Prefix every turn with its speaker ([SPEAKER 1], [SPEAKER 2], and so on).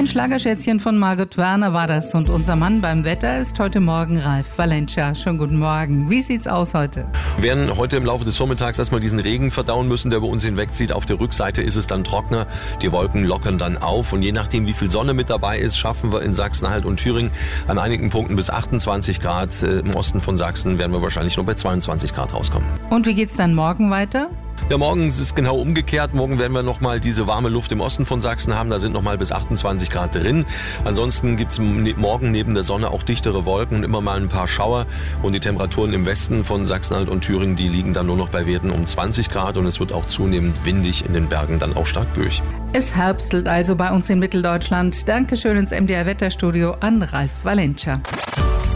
[SPEAKER 1] Schlagerschätzchen von Margot Werner war das. Und unser Mann beim Wetter ist heute Morgen Ralf Valencia. Schönen guten Morgen. Wie sieht's aus heute?
[SPEAKER 2] Wir werden heute im Laufe des Vormittags erstmal diesen Regen verdauen müssen, der über uns hinwegzieht. Auf der Rückseite ist es dann trockener. Die Wolken lockern dann auf. Und je nachdem, wie viel Sonne mit dabei ist, schaffen wir in Sachsen-Anhalt und Thüringen an einigen Punkten bis 28 Grad. Im Osten von Sachsen werden wir wahrscheinlich nur bei 22 Grad rauskommen.
[SPEAKER 1] Und wie geht's dann morgen weiter?
[SPEAKER 2] Ja, morgen ist es genau umgekehrt. Morgen werden wir nochmal diese warme Luft im Osten von Sachsen haben. Da sind nochmal bis 28 Grad drin. Ansonsten gibt es morgen neben der Sonne auch dichtere Wolken und immer mal ein paar Schauer. Und die Temperaturen im Westen von Sachsen-Anhalt und Thüringen, die liegen dann nur noch bei Werten um 20 Grad. Und es wird auch zunehmend windig, in den Bergen dann auch stark böig.
[SPEAKER 1] Es herbstelt also bei uns in Mitteldeutschland. Dankeschön ins MDR Wetterstudio an Ralf Valencia.